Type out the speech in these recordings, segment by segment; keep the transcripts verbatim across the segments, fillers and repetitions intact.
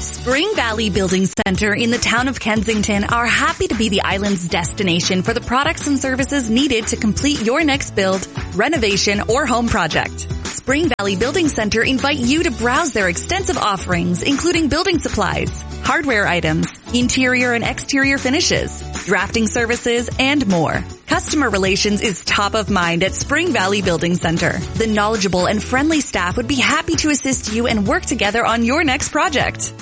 Spring Valley Building Center in the town of Kensington are happy to be the island's destination for the products and services needed to complete your next build, renovation, or home project. Spring Valley Building Center invite you to browse their extensive offerings, including building supplies, hardware items, interior and exterior finishes, drafting services, and more. Customer relations is top of mind at Spring Valley Building Center. The knowledgeable and friendly staff would be happy to assist you and work together on your next project.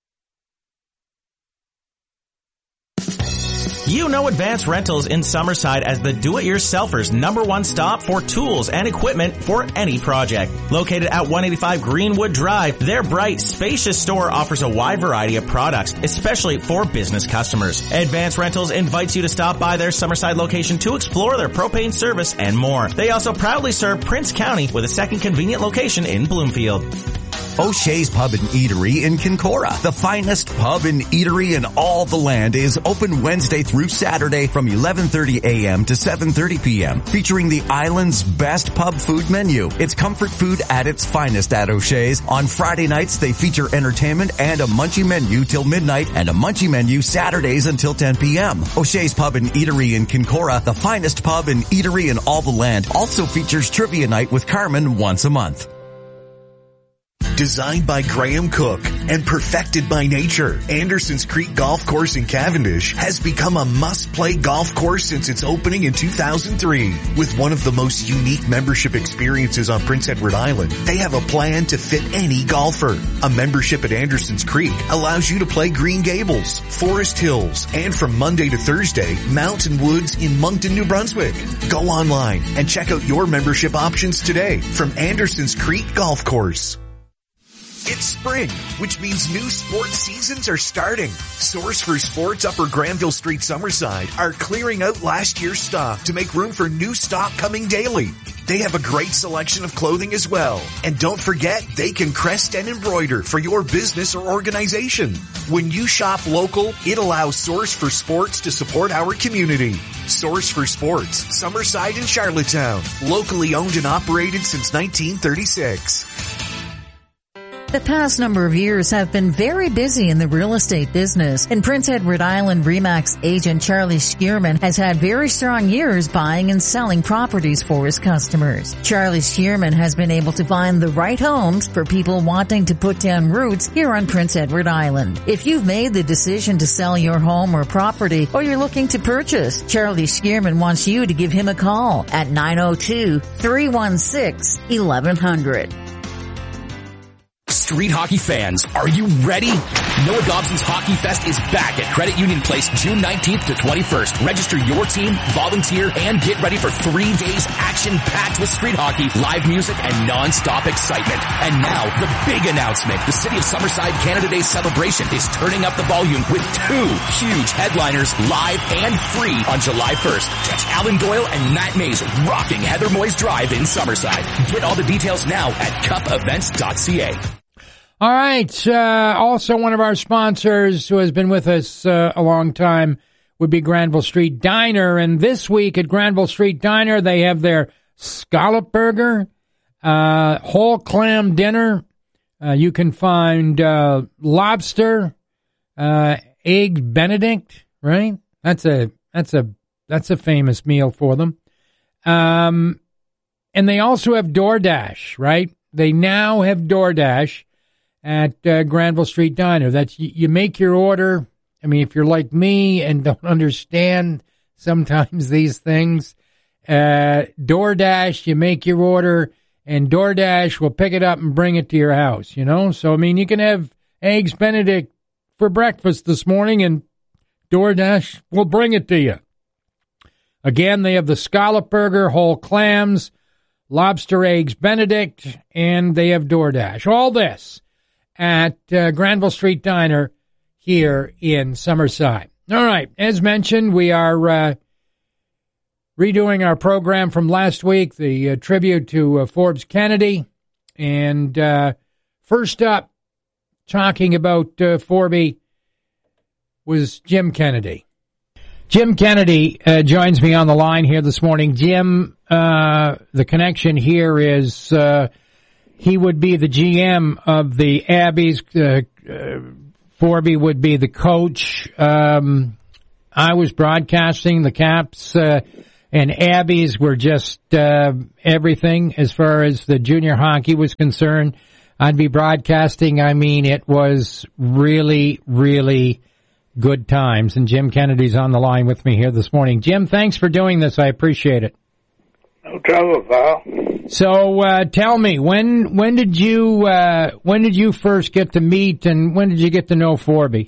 You know Advanced Rentals in Summerside as the do-it-yourselfer's number one stop for tools and equipment for any project. Located at one eighty-five Greenwood Drive, their bright, spacious store offers a wide variety of products, especially for business customers. Advanced Rentals invites you to stop by their Summerside location to explore their propane service and more. They also proudly serve Prince County with a second convenient location in Bloomfield. O'Shea's Pub and Eatery in Kincora. The finest pub and eatery in all the land is open Wednesday through Saturday from eleven thirty a.m. to seven thirty p.m. featuring the island's best pub food menu. It's comfort food at its finest at O'Shea's. On Friday nights, they feature entertainment and a munchie menu till midnight and a munchie menu Saturdays until ten p.m. O'Shea's Pub and Eatery in Kincora, the finest pub and eatery in all the land, also features trivia night with Carmen once a month. Designed by Graham Cook and perfected by nature, Anderson's Creek Golf Course in Cavendish has become a must-play golf course since its opening in two thousand three. With one of the most unique membership experiences on Prince Edward Island, they have a plan to fit any golfer. A membership at Anderson's Creek allows you to play Green Gables, Forest Hills, and from Monday to Thursday, Mountain Woods in Moncton, New Brunswick. Go online and check out your membership options today from Anderson's Creek Golf Course. It's spring, which means new sports seasons are starting. Source for Sports Upper Granville Street, Summerside are clearing out last year's stock to make room for new stock coming daily. They have a great selection of clothing as well. And don't forget, they can crest and embroider for your business or organization. When you shop local, it allows Source for Sports to support our community. Source for Sports, Summerside and Charlottetown. Locally owned and operated since nineteen thirty-six. The past number of years have been very busy in the real estate business, and Prince Edward Island RE/MAX agent Charlie Schierman has had very strong years buying and selling properties for his customers. Charlie Schierman has been able to find the right homes for people wanting to put down roots here on Prince Edward Island. If you've made the decision to sell your home or property, or you're looking to purchase, Charlie Schierman wants you to give him a call at nine oh two, three one six, eleven hundred. Street hockey fans, are you ready? Noah Dobson's Hockey Fest is back at Credit Union Place June nineteenth to twenty-first. Register your team, volunteer, and get ready for three days action-packed with street hockey, live music, and non-stop excitement. And now, the big announcement. The City of Summerside Canada Day celebration is turning up the volume with two huge headliners live and free on July first. Catch Alan Doyle and Matt Mays rocking Heather Moyes Drive in Summerside. Get all the details now at cup events dot c a. All right. Uh, also, one of our sponsors who has been with us uh, a long time would be Granville Street Diner. And this week at Granville Street Diner, they have their scallop burger, uh, whole clam dinner. Uh, you can find uh, lobster, uh, egg Benedict. Right? That's a that's a that's a famous meal for them. Um, and they also have DoorDash. Right? They now have DoorDash at uh, Granville Street Diner. That's you, you make your order. I mean, if you're like me and don't understand sometimes these things, uh, DoorDash, you make your order, and DoorDash will pick it up and bring it to your house, you know? So, I mean, you can have Eggs Benedict for breakfast this morning, and DoorDash will bring it to you. Again, they have the scallop burger, whole clams, lobster eggs Benedict, and they have DoorDash. All this at uh, Granville Street Diner here in Summerside. All right, as mentioned, we are uh, redoing our program from last week, the uh, tribute to uh, Forbes Kennedy. And uh, first up, talking about uh, Forbes was Jim Kennedy. Jim Kennedy uh, joins me on the line here this morning. Jim, uh, the connection here is uh, he would be the G M of the Abbeys, uh, uh, Forby would be the coach. Um, I was broadcasting. The Caps uh, and Abbeys were just uh, everything as far as the junior hockey was concerned. I'd be broadcasting. I mean, it was really, really good times. And Jim Kennedy's on the line with me here this morning. Jim, thanks for doing this. I appreciate it. No trouble, pal. So uh, tell me, when when did you uh, when did you first get to meet, and when did you get to know Forby?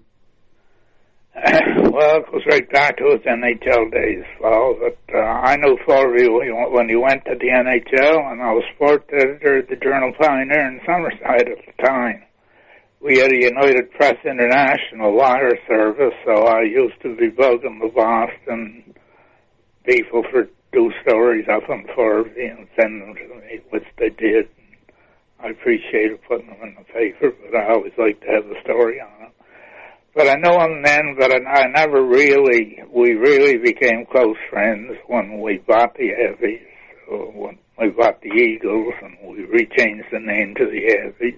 Well, it goes right back to his N H L days, pal. But uh, I knew Forby when he went to the N H L, and I was sports editor at the Journal Pioneer in Summerside at the time. We had a United Press International wire service, so I used to be bugging the Boston people for do stories up on Forby and send them to me, which they did. I appreciated putting them in the paper, but I always liked to have the story on them. But I know him then, but I never really, we really became close friends when we bought the Abbeys, so when we bought the Eagles, and we rechanged the name to the Abbeys.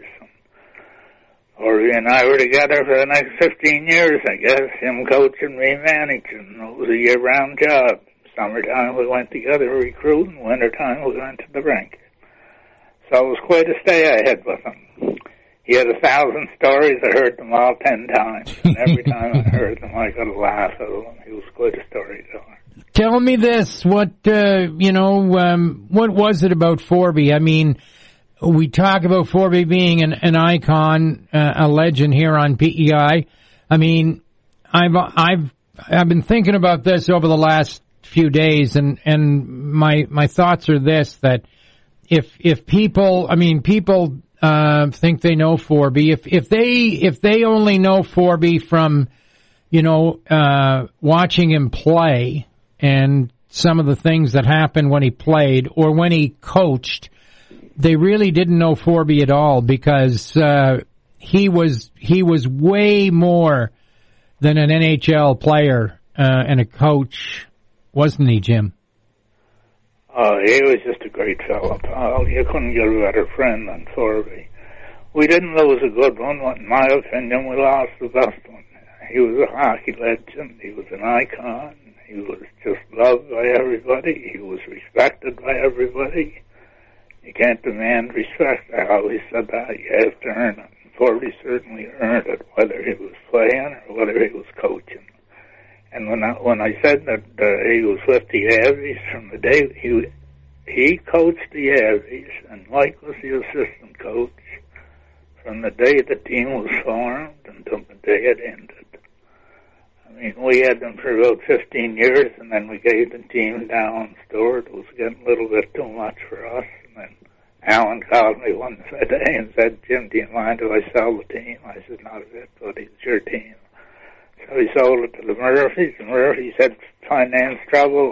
Forby and I were together for the next fifteen years, I guess, him coaching, me managing. It was a year-round job. Summertime we went together recruiting, wintertime we went to the rink. So it was quite a stay I had with him. He had a thousand stories, I heard them all ten times. And every time I heard them I got a laugh out of him. He was quite a storyteller. Tell me this, what, uh, you know, um, what was it about Forby? I mean, we talk about Forby being an, an icon, uh, a legend here on P E I. I mean, I've, I've, I've been thinking about this over the last few days, and and my my thoughts are this, that if if people I mean people uh think they know Forby, if if they if they only know Forby from, you know, uh watching him play and some of the things that happened when he played or when he coached, they really didn't know Forby at all, because uh he was he was way more than an N H L player uh, and a coach. Wasn't he, Jim? Oh, he was just a great fellow, pal. You couldn't get a better friend than Forby. We didn't lose a good one, but in my opinion, we lost the best one. He was a hockey legend. He was an icon. He was just loved by everybody. He was respected by everybody. You can't demand respect. I always said that. You have to earn it. Forby certainly earned it, whether he was playing or whether he was coaching. And when I, when I said that uh, he was with the Abbeys from the day he he coached the Abbeys, and Mike was the assistant coach from the day the team was formed until the day it ended. I mean, we had them for about fifteen years, and then we gave the team down. Stewart was getting a little bit too much for us, and then Alan called me one day and said, "Jim, do you mind if I sell the team?" I said, "Not a bit, but it's your team." So he sold it to the Murphys, and Murphys had finance trouble,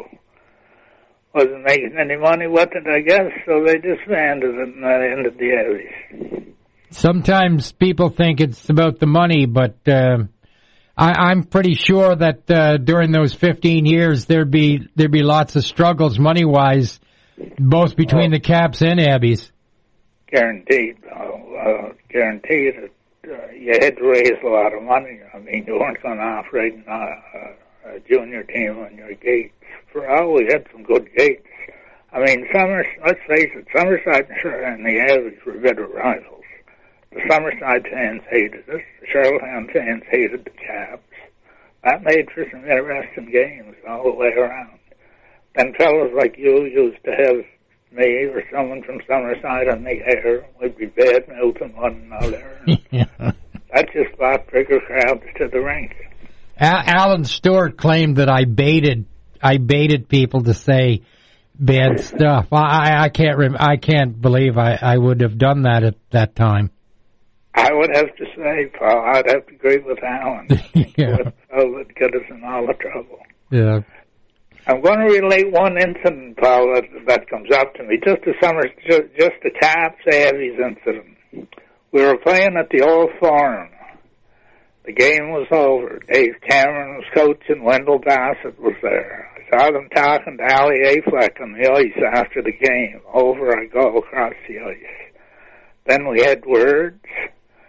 wasn't making any money with it, I guess, so they disbanded it, and that ended the Abbeys. Sometimes people think it's about the money, but uh, I, I'm pretty sure that uh, during those fifteen years there'd be there'd be lots of struggles money-wise, both between oh, the Caps and Abbeys. Guaranteed, uh, uh, guaranteed it. Uh, you had to raise a lot of money. I mean, you weren't going to operate a, a, a junior team on your gates. For all, we had some good gates. I mean, Summers, let's face it, Summerside and the Abbeys were bitter rivals. The Summerside fans hated us. The Charlottetown fans hated the Caps. That made for some interesting games all the way around. Then fellows like you used to have me or someone from Summerside on the air. We'd be bad-mouthing one another. Yeah. That just brought bigger crowds to the rink. Al- Alan Stewart claimed that I baited I baited people to say bad stuff. I, I can't rem- I can't believe I, I would have done that at that time. I would have to say, Paul, I'd have to agree with Alan. Yeah. That would get us in all the trouble. Yeah. I'm going to relate one incident, Paul, that, that comes up to me. Just the summer, just, just the Caps Abbeys incident. We were playing at the Old Forum. The game was over. Dave Cameron was coaching. Wendell Bassett was there. I saw them talking to Ali Afleck on the ice after the game. Over I go across the ice. Then we had words.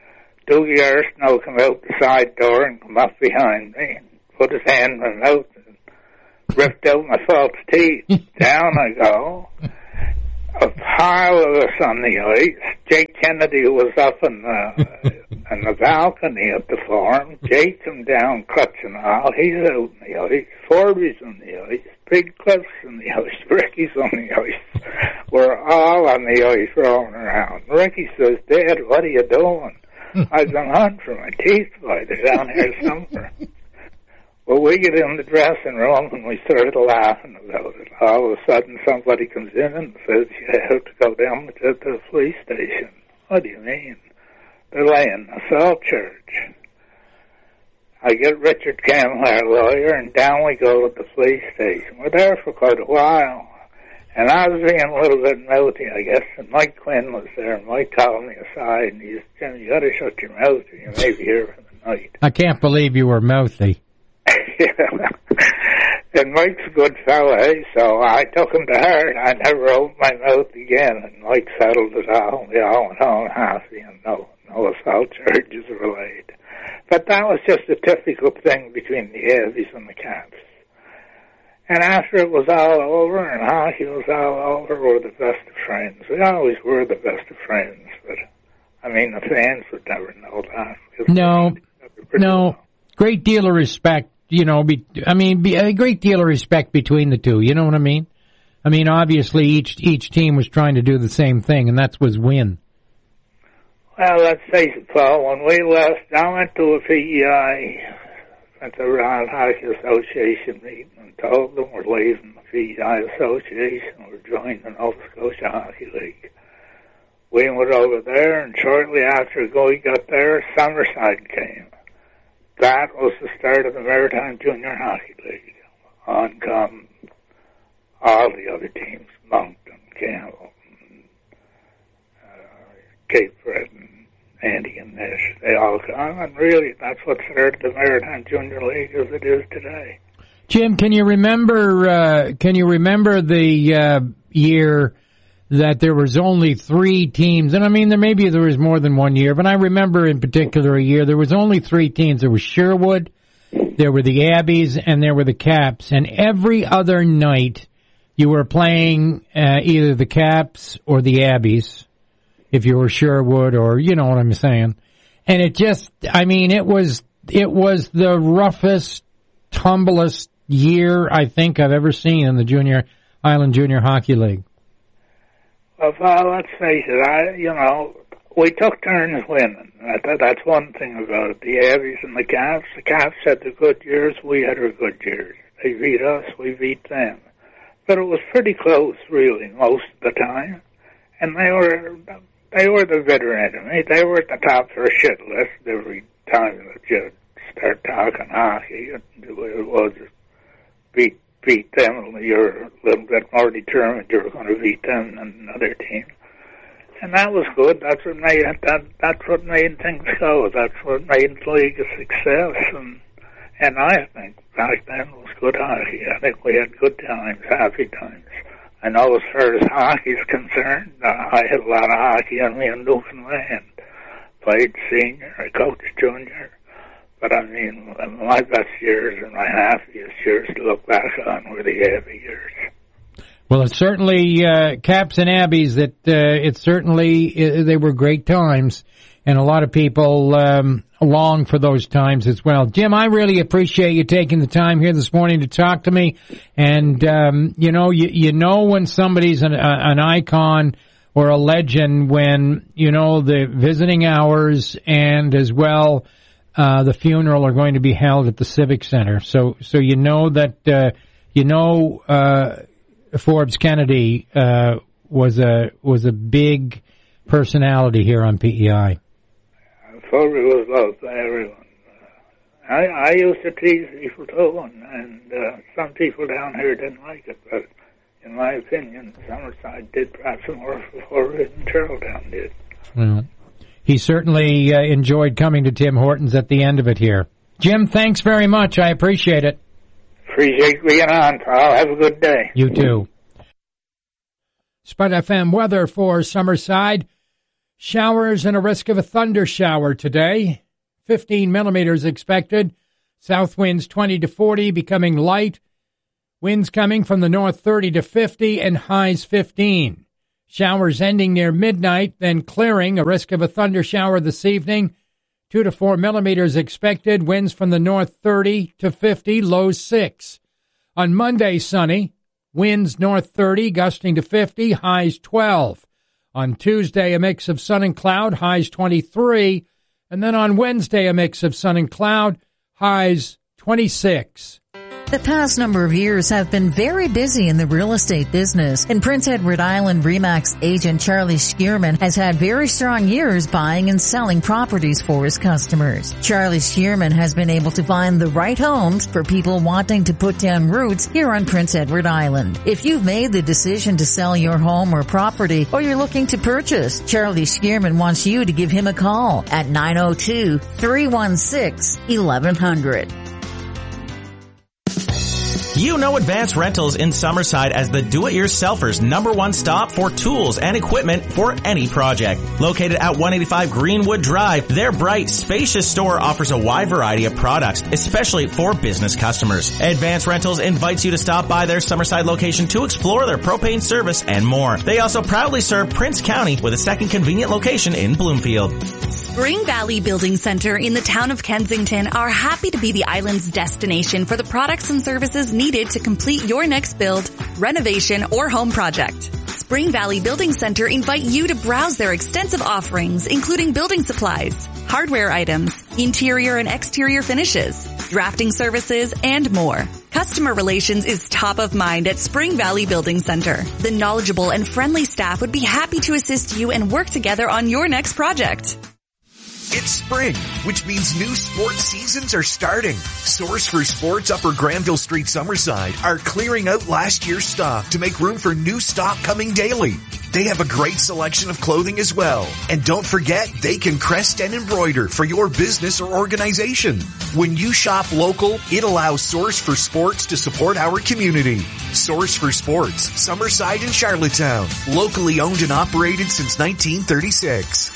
Doogie Arsenault come out the side door and come up behind me and put his hand in my mouth and ripped out my false teeth. Down I go. A pile of us on the ice. Jake Kennedy was up in the, in the balcony at the farm. Jake come down, clutch and all. He's out in the ice. Forby's on the ice. Big Cliff's on the ice. Ricky's on the ice. We're all on the ice rolling around. Ricky says, Dad, what are you doing? I've been hunting for my teeth, boy. They're down here somewhere. Well, we get in the dressing room and we started laughing about it. All of a sudden somebody comes in and says, you have to go down to the police station. What do you mean? They're laying a salt charge. I get Richard Campbell, our lawyer, and down we go to the police station. We're there for quite a while. And I was being a little bit mouthy, I guess, and Mike Quinn was there, and Mike called me aside, and he said, Jim, you gotta shut your mouth, or you may be here for the night. I can't believe you were mouthy. Yeah. And Mike's a good fella, eh? So I took him to heart. I never opened my mouth again, and Mike settled it all. We all went home happy, and no, no assault charges were laid. But that was just a typical thing between the Avies and the Caps. And after it was all over, and hockey was all over, we were the best of friends. We always were the best of friends, but, I mean, the fans would never know that. No, no, well. Great deal of respect. You know, be, I mean, be, a great deal of respect between the two. You know what I mean? I mean, obviously, each each team was trying to do the same thing, and that was win. Well, let's face it, Paul. When we left, I went to a P E I, went to the Royal Hockey Association meeting, and told them we're leaving the P E I Association. We're joining the Nova Scotia Hockey League. We went over there, and shortly after we got there, Summerside came. That was the start of the Maritime Junior Hockey League. On come all the other teams, Moncton, Campbell, and, uh, Cape Breton, Andy and Nish. They all come, and really that's what started the Maritime Junior League as it is today. Jim, can you remember? Uh, can you remember the uh, year that there was only three teams? And I mean, there maybe there was more than one year, but I remember in particular a year there was only three teams. There was Sherwood, there were the Abbeys, and there were the Caps. And every other night you were playing uh, either the Caps or the Abbeys, if you were Sherwood, or you know what I'm saying. And it just, I mean, it was it was the roughest, tumblest year I think I've ever seen in the Junior Island Junior Hockey League. Well, Paul, let's face it, I, you know, we took turns winning. That, that's one thing about it. The Abbeys and the Caps, the Caps had the good years, we had our good years. They beat us, we beat them. But it was pretty close, really, most of the time. And they were they were the bitter enemy. They were at the top of our shit list every time that you start talking hockey. It was beat beat them, you're a little bit more determined you're going to beat them than another team. And that was good. That's what made that that's what made things go. That's what made the league a success, and and I think back then it was good hockey. I think we had good times, happy times. I know as far as hockey's concerned, uh, I had a lot of hockey on me in Newfoundland. Played senior, I coached junior. But I mean, my best years and my happiest years to look back on were the Abbey years. Well, it's certainly uh, Caps and Abbeys. That uh, it certainly uh, they were great times, and a lot of people um, long for those times as well. Jim, I really appreciate you taking the time here this morning to talk to me. And um, you know, you you know when somebody's an, uh, an icon or a legend when you know the visiting hours and as well. Uh, the funeral are going to be held at the Civic Center. So, so you know that, uh, you know, uh, Forbes Kennedy, uh, was a, was a big personality here on P E I. Forbes was loved by everyone. I, I used to tease people too, and, and uh, some people down here didn't like it, but in my opinion, Summerside did perhaps more for Forbes than Charlottetown did. Well. He certainly uh, enjoyed coming to Tim Hortons at the end of it here. Jim, thanks very much. I appreciate it. Appreciate being on, Paul. Have a good day. You too. Spud F M weather for Summerside. Showers and a risk of a thunder shower today. fifteen millimeters expected. South winds twenty to forty, becoming light. Winds coming from the north thirty to fifty and highs fifteen. Showers ending near midnight, then clearing. A risk of a thunder shower this evening. two to four millimeters expected. Winds from the north thirty to fifty, lows six. On Monday, sunny. Winds north thirty, gusting to fifty, highs twelve. On Tuesday, a mix of sun and cloud, highs twenty-three. And then on Wednesday, a mix of sun and cloud, highs twenty-six. The past number of years have been very busy in the real estate business, and Prince Edward Island RE/MAX agent Charlie Schierman has had very strong years buying and selling properties for his customers. Charlie Schierman has been able to find the right homes for people wanting to put down roots here on Prince Edward Island. If you've made the decision to sell your home or property, or you're looking to purchase, Charlie Schierman wants you to give him a call at nine oh two, three one six, eleven hundred. You know Advanced Rentals in Summerside as the do-it-yourselfer's number one stop for tools and equipment for any project. Located at one eighty-five Greenwood Drive, their bright, spacious store offers a wide variety of products, especially for business customers. Advanced Rentals invites you to stop by their Summerside location to explore their propane service and more. They also proudly serve Prince County with a second convenient location in Bloomfield. Spring Valley Building Center in the town of Kensington are happy to be the island's destination for the products and services needed to complete your next build, renovation, or home project. Spring Valley Building Center invite you to browse their extensive offerings, including building supplies, hardware items, interior and exterior finishes, drafting services, and more. Customer relations is top of mind at Spring Valley Building Center. The knowledgeable and friendly staff would be happy to assist you and work together on your next project. It's spring, which means new sports seasons are starting. Source for Sports Upper Granville Street, Summerside are clearing out last year's stock to make room for new stock coming daily. They have a great selection of clothing as well. And don't forget, they can crest and embroider for your business or organization. When you shop local, it allows Source for Sports to support our community. Source for Sports, Summerside and Charlottetown. Locally owned and operated since nineteen thirty-six.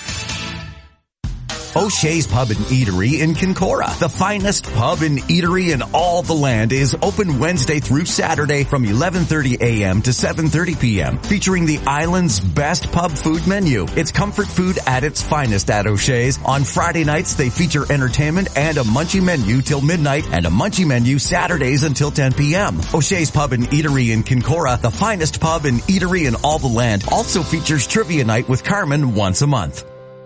O'Shea's Pub and Eatery in Kincora. The finest pub and eatery in all the land is open Wednesday through Saturday from eleven thirty a.m. to seven thirty p.m. featuring the island's best pub food menu. It's comfort food at its finest at O'Shea's. On Friday nights, they feature entertainment and a munchie menu till midnight and a munchie menu Saturdays until ten p.m. O'Shea's Pub and Eatery in Kincora, the finest pub and eatery in all the land, also features trivia night with Carmen once a month.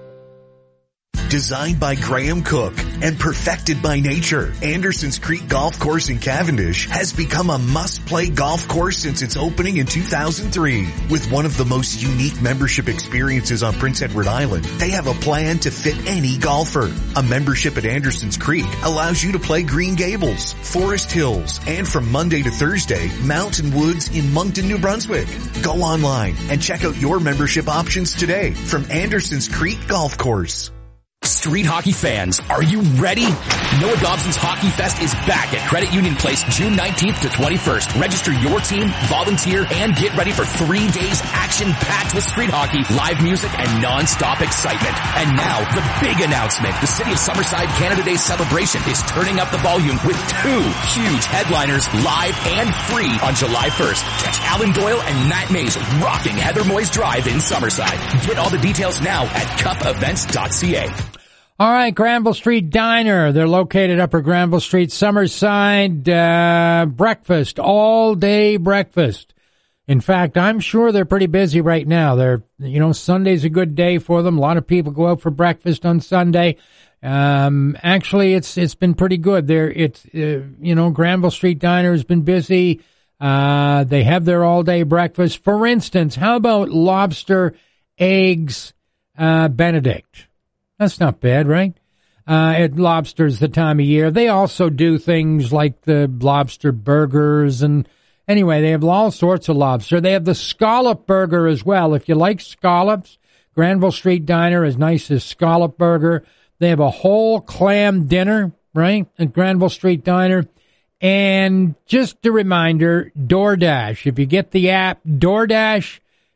Designed by Graham Cook and perfected by nature, Anderson's Creek Golf Course in Cavendish has become a must-play golf course since its opening in two thousand three. With one of the most unique membership experiences on Prince Edward Island, they have a plan to fit any golfer. A membership at Anderson's Creek allows you to play Green Gables, Forest Hills, and from Monday to Thursday, Mountain Woods in Moncton, New Brunswick. Go online and check out your membership options today from Anderson's Creek Golf Course. Street hockey fans, are you ready? Noah Dobson's Hockey Fest is back at Credit Union Place June nineteenth to twenty-first. Register your team, volunteer, and get ready for three days action-packed with street hockey, live music, and non-stop excitement. And now, the big announcement. The City of Summerside Canada Day celebration is turning up the volume with two huge headliners live and free on July first. Catch Alan Doyle and Matt Mays rocking Heather Moyes Drive in Summerside. Get all the details now at cup events dot c a. All right, Granville Street Diner. They're located Upper Granville Street, Summerside. Uh, breakfast, all-day breakfast. In fact, I'm sure they're pretty busy right now. They're, you know, Sunday's a good day for them. A lot of people go out for breakfast on Sunday. Um, actually, it's it's been pretty good. There, it's uh, you know, Granville Street Diner has been busy. Uh, they have their all-day breakfast. For instance, how about lobster, eggs, uh, Benedict? That's not bad, right? Uh, at Lobster's the time of year. They also do things like the lobster burgers, and anyway, they have all sorts of lobster. They have the scallop burger as well. If you like scallops, Granville Street Diner is nice as scallop burger. They have a whole clam dinner, right, at Granville Street Diner. And just a reminder, DoorDash. If you get the app, DoorDash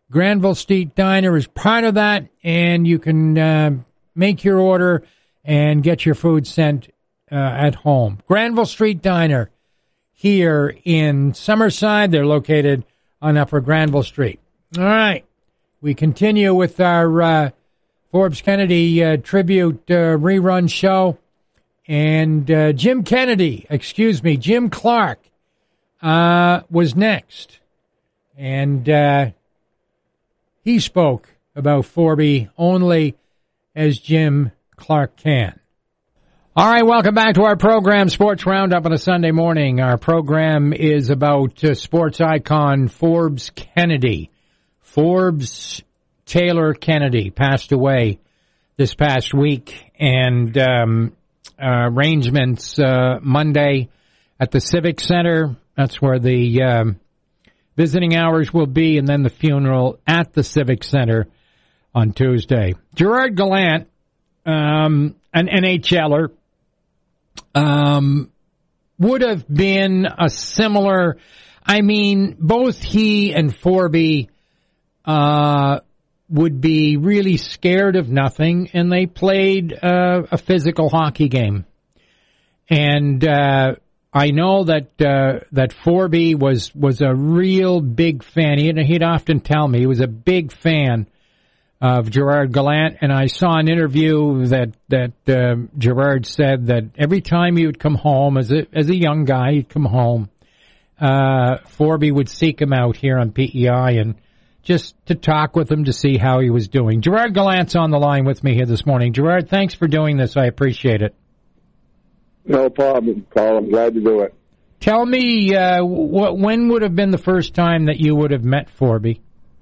Granville Street Diner is part of that, and you can uh, make your order and get your food sent uh, at home. Granville Street Diner here in Summerside. They're located on Upper Granville Street. All right. We continue with our uh, Forbes Kennedy uh, tribute uh, rerun show. And uh, Jim Kennedy, excuse me, Jim Clark uh, was next. And uh, he spoke about Forby only as Jim Clark can. All right, welcome back to our program, Sports Roundup on a Sunday morning. Our program is about uh, sports icon Forbes Kennedy. Forbes Taylor Kennedy passed away this past week, and um, uh, arrangements uh, Monday at the Civic Center. That's where the um, visiting hours will be, and then the funeral at the Civic Center on Tuesday. Gerard Gallant, um, an N H L er, um, would have been a similar, I mean, both he and Forby uh, would be really scared of nothing, and they played uh, a physical hockey game. And uh, I know that uh, that Forby was was a real big fan. He'd, he'd often tell me he was a big fan of Gerard Gallant, and I saw an interview that that uh, Gerard said that every time he would come home as a as a young guy, he'd come home, uh, Forby would seek him out here on P E I and just to talk with him to see how he was doing. Gerard Gallant's on the line with me here this morning. Gerard, thanks for doing this. I appreciate it. No problem, Paul. I'm glad to do it. Tell me, uh, what, when would have been the first time that you would have met Forby?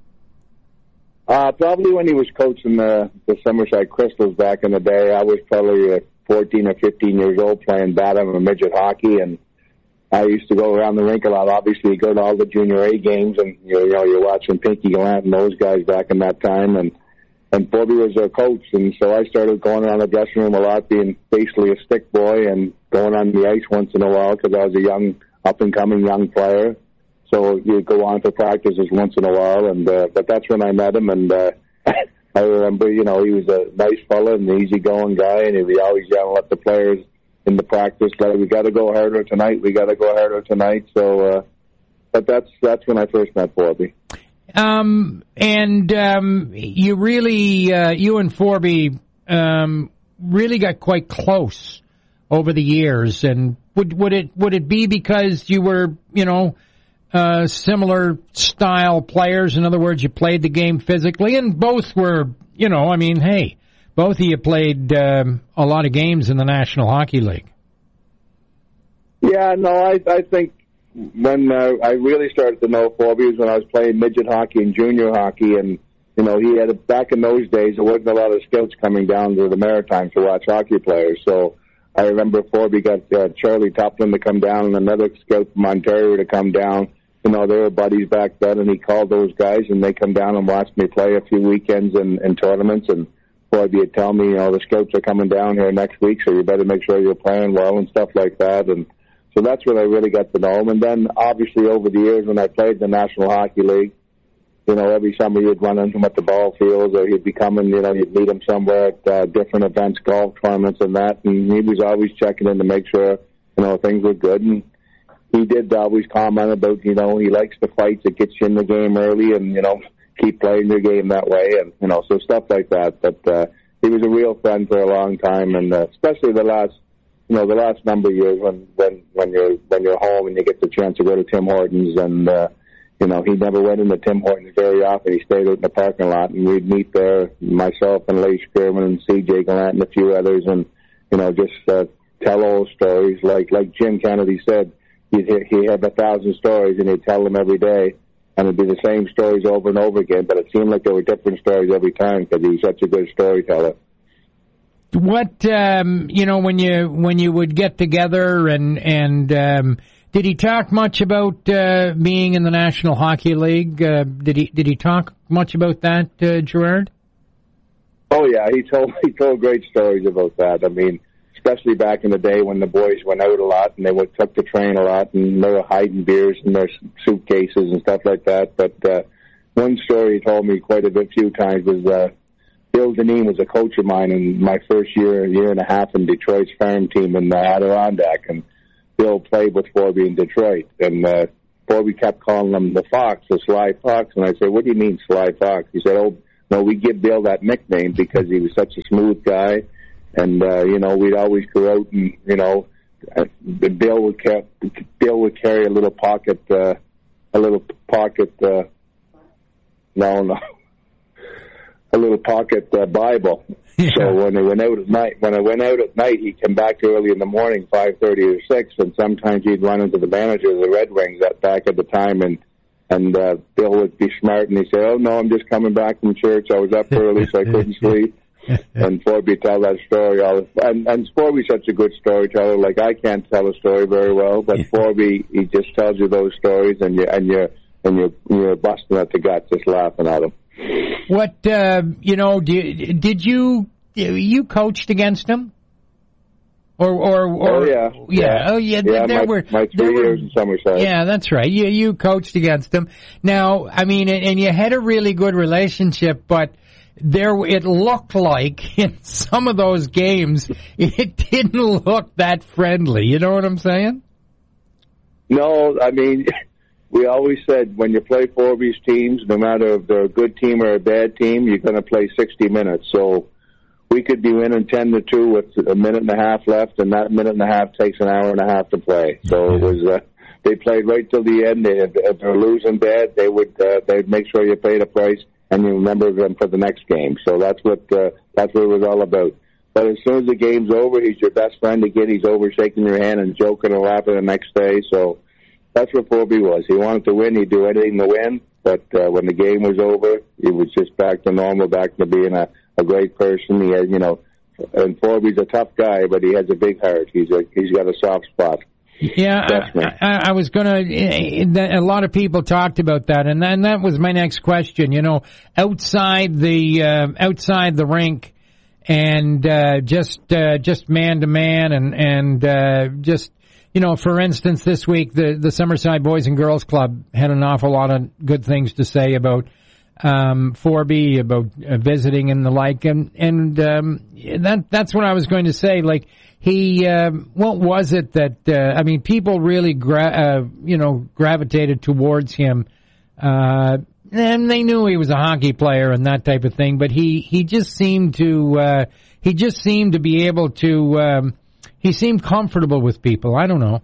Uh, probably when he was coaching the, the Summerside Crystals back in the day. I was probably uh, fourteen or fifteen years old playing Batham and midget hockey, and I used to go around the rink a lot. Obviously, you go to all the Junior A games, and you know you're watching Pinky Gallant and those guys back in that time, and and Forby was their coach, and so I started going around the dressing room a lot, being basically a stick boy and going on the ice once in a while because I was a young, up-and-coming young player. So you go on for practices once in a while, and uh, but that's when I met him, and uh, I remember, you know, he was a nice fella and an easygoing guy, and he'd be always yelling at the players in the practice, like, we got to go harder tonight, we got to go harder tonight. So, uh, but that's that's when I first met Forby. Um, and um, you really, uh, you and Forby um, really got quite close over the years. And would would it would it be because you were, you know, uh, similar style players? In other words, you played the game physically, and both were, you know, I mean, hey, both of you played um, a lot of games in the National Hockey League. Yeah, no, I I think. When uh, I really started to know Forby was when I was playing midget hockey and junior hockey, and you know he had a, back in those days there wasn't a lot of scouts coming down to the Maritimes to watch hockey players. So I remember Forby got uh, Charlie Toplin to come down and another scout from Ontario to come down. You know they were buddies back then, and he called those guys, and they come down and watched me play a few weekends in, in tournaments. And Forby would tell me, you know, the scouts are coming down here next week, so you better make sure you're playing well and stuff like that. And so that's when I really got to know him. And then, obviously, over the years when I played the National Hockey League, you know, every summer you'd run into him at the ball fields, or he'd be coming, you know, you'd meet him somewhere at uh, different events, golf tournaments and that. And he was always checking in to make sure, you know, things were good. And he did always comment about, you know, he likes the fights. It gets you in the game early and, you know, keep playing your game that way. And, you know, so stuff like that. But uh, he was a real friend for a long time, and uh, especially the last, you know, the last number of years when, when, when you're when you're home and you get the chance to go to Tim Hortons, and uh, you know, he never went into Tim Hortons very often. He stayed out in the parking lot, and we'd meet there, myself and Leigh Spearman and C J Gallant and a few others, and you know, just uh, tell old stories like like Jim Kennedy said. He he had a thousand stories, and he'd tell them every day, and it'd be the same stories over and over again. But it seemed like there were different stories every time because he was such a good storyteller. What um, you know, when you when you would get together, and and um, did he talk much about uh, being in the National Hockey League? Uh, did he did he talk much about that, uh, Gerard? Oh yeah, he told he told great stories about that. I mean, especially back in the day when the boys went out a lot and they would took the train a lot, and they were hiding beers in their suitcases and stuff like that. But uh, one story he told me quite a bit, few times was uh, Bill Dineen was a coach of mine in my first year, year and a half in Detroit's farm team in the Adirondack, and Bill played with Forby in Detroit, and uh, Forby kept calling him the Fox, the Sly Fox, and I said, what do you mean Sly Fox? He said, oh, no, we give Bill that nickname because he was such a smooth guy, and, uh, you know, we'd always go out and, you know, uh, Bill would, ca- Bill would carry a little pocket, uh, a little pocket, uh, no, no. a little pocket uh, Bible. Yeah. So when I went out at night, when I went out at night, he'd come back early in the morning, five thirty or six, and sometimes he'd run into the manager of the Red Wings at back at the time, and and uh, Bill would be smart, and he'd say, "Oh no, I'm just coming back from church. I was up early, so I couldn't sleep." And Forby tell that story all, and and Forby's such a good storyteller. Like I can't tell a story very well, but Forby, he just tells you those stories, and you and you and you're you're busting at the gut just laughing at him. What, uh, you know, did, did you, you coached against him? Or, or, or, oh, yeah. Yeah. yeah. Oh, yeah. yeah there my, were, my three there years were, in Somerset. Yeah, that's right. You, you coached against him. Now, I mean, and, and you had a really good relationship, but there, it looked like in some of those games, it didn't look that friendly. You know what I'm saying? No, I mean, we always said when you play Forby's teams, no matter if they're a good team or a bad team, you're going to play sixty minutes. So we could be winning ten to two with a minute and a half left, and that minute and a half takes an hour and a half to play. So it was uh, they played right till the end. They, if they're losing bad, they would uh, they'd make sure you pay the price and you remember them for the next game. So that's what uh, that's what it was all about. But as soon as the game's over, he's your best friend again. He's over shaking your hand and joking and laughing the next day. So that's what Forby was. He wanted to win. He'd do anything to win. But uh, when the game was over, he was just back to normal, back to being a, a great person. He had, you know, and Forby's a tough guy, but he has a big heart. He's a, he's got a soft spot. Yeah, I, I, I was going to, a lot of people talked about that, and then that was my next question. You know, outside the, uh, outside the rink, and uh, just uh, just man to man, and and uh, just you know, for instance, this week the the Summerside Boys and Girls Club had an awful lot of good things to say about um, Forby, about uh, visiting and the like, and and um, that that's what I was going to say. Like he, uh, what was it that uh, I mean, people really gra- uh, you know gravitated towards him. Uh, And they knew he was a hockey player and that type of thing, but he, he just seemed to, uh, he just seemed to be able to, um, he seemed comfortable with people. I don't know.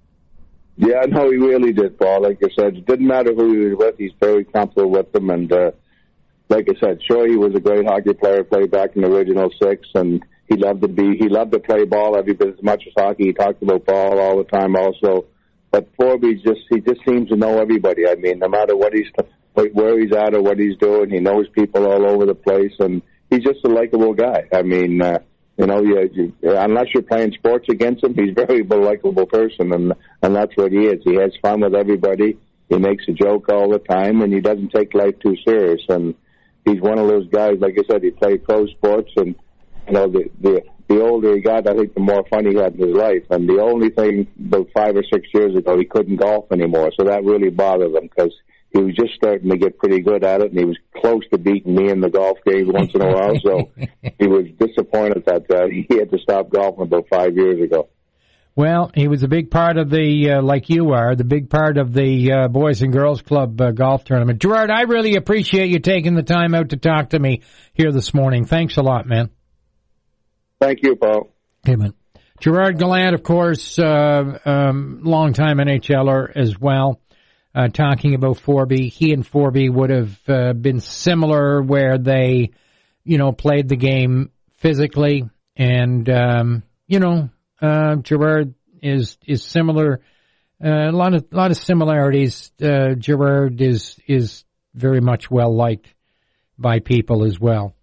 Yeah, no, he really did, Paul. Like I said, it didn't matter who he was with. He's very comfortable with them. And, uh, like I said, sure, he was a great hockey player, played back in the original six, and he loved to be, he loved to play ball every bit as much as hockey. He talked about ball all the time also. But Forby just, he just seems to know everybody. I mean, no matter what he's, where he's at or what he's doing, he knows people all over the place, and he's just a likable guy. I mean, uh, you know, you, you, unless you're playing sports against him, he's a very likable person, and and that's what he is. He has fun with everybody. He makes a joke all the time, and he doesn't take life too serious. And he's one of those guys, like I said, he played pro sports, and you know, the the the older he got, I think the more fun he had in his life. And the only thing, about five or six years ago, he couldn't golf anymore, so that really bothered him because he was just starting to get pretty good at it, and he was close to beating me in the golf game once in a while, so he was disappointed that uh, he had to stop golfing about five years ago. Well, he was a big part of the, uh, like you are, the big part of the uh, Boys and Girls Club uh, golf tournament. Gerard, I really appreciate you taking the time out to talk to me here this morning. Thanks a lot, man. Thank you, Paul. Okay, man. Gerard Gallant, of course, uh, um, longtime N H L er as well. Uh, talking about Forby, he and Forby would have uh, been similar where they, you know, played the game physically, and um, you know, uh, Gerard is is similar. Uh, a lot of lot of similarities. Uh, Gerard is is very much well liked by people as well.